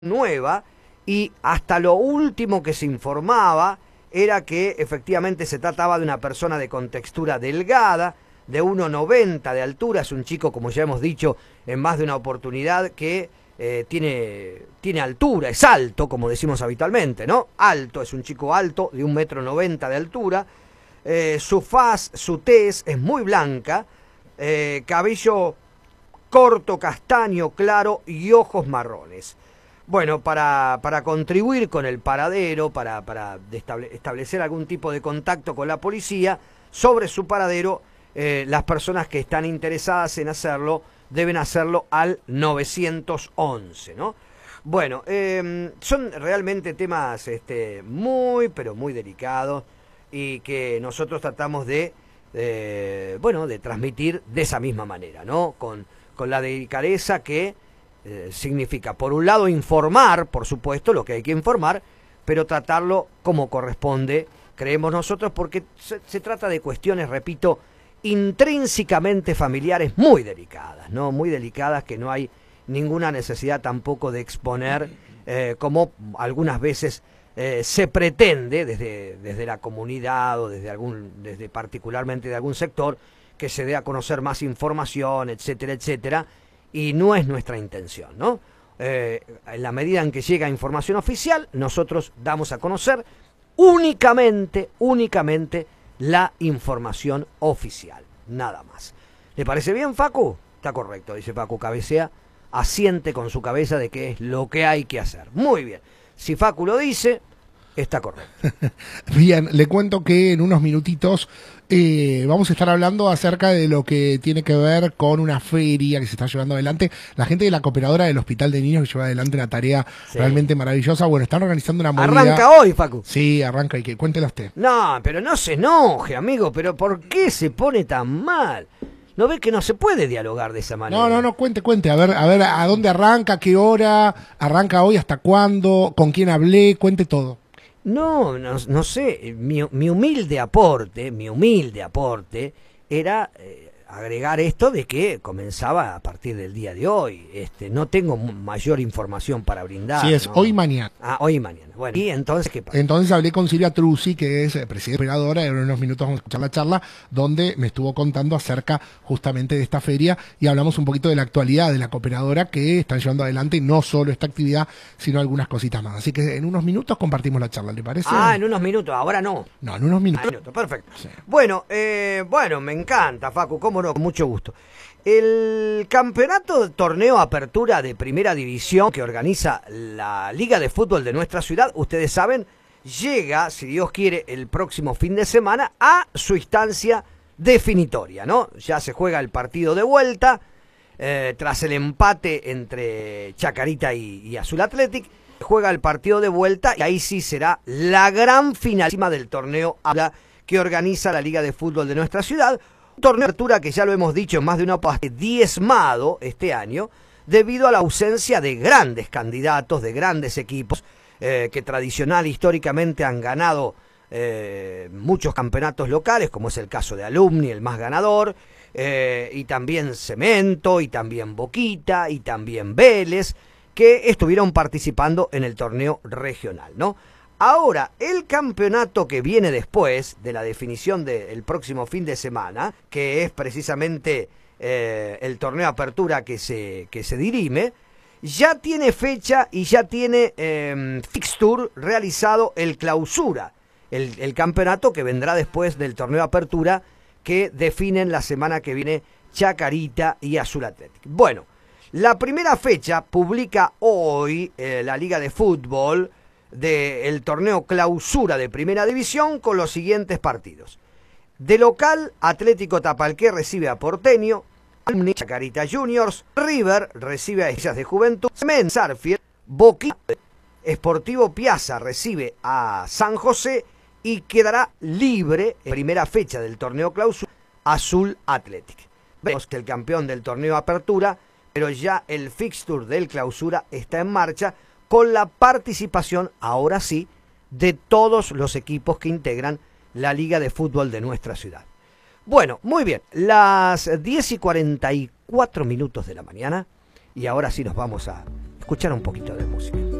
nueva, y hasta lo último que se informaba era que efectivamente se trataba de una persona de contextura delgada, de 1,90 de altura. Es un chico, como ya hemos dicho en más de una oportunidad, que tiene altura, es alto, como decimos habitualmente, ¿no? Alto, es un chico alto, de 1,90 m de altura. Su faz, su tez es muy blanca, cabello corto, castaño, claro y ojos marrones. Bueno, para contribuir con el paradero, para establecer algún tipo de contacto con la policía sobre su paradero, las personas que están interesadas en hacerlo deben hacerlo al 911, ¿no? Bueno, son realmente temas muy, pero muy delicados, y que nosotros tratamos de transmitir de esa misma manera, ¿no? Con la delicadeza que significa, por un lado, informar, por supuesto, lo que hay que informar, pero tratarlo como corresponde, creemos nosotros, porque se trata de cuestiones, repito, intrínsecamente familiares muy delicadas, ¿no? Muy delicadas, que no hay ninguna necesidad tampoco de exponer, como algunas veces se pretende desde la comunidad o desde particularmente de algún sector, que se dé a conocer más información, etcétera, etcétera, y no es nuestra intención, ¿no? En la medida en que llega información oficial, nosotros damos a conocer únicamente la información oficial, nada más. ¿Le parece bien, Facu? Está correcto, dice Facu, cabecea, asiente con su cabeza de que es lo que hay que hacer. Muy bien, si Facu lo dice, está correcto. Bien, le cuento que en unos minutitos vamos a estar hablando acerca de lo que tiene que ver con una feria que se está llevando adelante. La gente de la cooperadora del Hospital de Niños, que lleva adelante una tarea realmente maravillosa. Bueno, están organizando una movida. ¿Arranca hoy, Facu? Sí, arranca, y que cuéntela usted. No, pero no se enoje, amigo, pero ¿por qué se pone tan mal? ¿No ve que no se puede dialogar de esa manera? No, cuente, a ver a dónde arranca, qué hora, arranca hoy, hasta cuándo, con quién hablé, cuente todo. No sé, mi humilde aporte era agregar esto de que comenzaba a partir del día de hoy. No tengo mayor información para brindar. Sí, es ¿no? hoy y mañana. Ah, hoy y mañana. Bueno, ¿y entonces qué pasa? Entonces hablé con Silvia Truzzi, que es presidenta operadora. En unos minutos vamos a escuchar la charla, donde me estuvo contando acerca justamente de esta feria, y hablamos un poquito de la actualidad de la cooperadora, que están llevando adelante no solo esta actividad, sino algunas cositas más. Así que en unos minutos compartimos la charla, ¿le parece? Ah, en unos minutos, ahora no. No, en unos minutos. Perfecto. Sí. Bueno, me encanta, Facu, cómo no, con mucho gusto. El campeonato torneo apertura de primera división que organiza la Liga de Fútbol de nuestra ciudad, ustedes saben, llega, si Dios quiere, el próximo fin de semana a su instancia definitoria, ¿no? Ya se juega el partido de vuelta, tras el empate entre Chacarita y Azul Athletic, juega el partido de vuelta, y ahí sí será la gran finalísima del torneo que organiza la Liga de Fútbol de nuestra ciudad. Un torneo de apertura que, ya lo hemos dicho en más de una ocasión, diezmado este año debido a la ausencia de grandes candidatos, de grandes equipos que tradicional históricamente han ganado muchos campeonatos locales, como es el caso de Alumni, el más ganador, y también Cemento, y también Boquita, y también Vélez, que estuvieron participando en el torneo regional, ¿no? Ahora, el campeonato que viene después de la definición del próximo fin de semana, que es precisamente el torneo apertura que se dirime, ya tiene fecha y ya tiene fixture realizado el clausura, el campeonato que vendrá después del torneo apertura, que definen la semana que viene Chacarita y Azul Athletic. Bueno, la primera fecha publica hoy la Liga de Fútbol del torneo clausura de primera división, con los siguientes partidos. De local, Atlético Tapalqué recibe a Porteño, Alumni Chacarita Juniors, River recibe a Estrellas de Juventud, Cement Sarfield, Boquita, Sportivo Piazza recibe a San José, y quedará libre en primera fecha del torneo clausura Azul Athletic. Vemos que el campeón del torneo apertura, pero ya el fixture del clausura está en marcha, con la participación, ahora sí, de todos los equipos que integran la Liga de Fútbol de nuestra ciudad. Bueno, muy bien, las 10:44 de la mañana, y ahora sí nos vamos a escuchar un poquito de música.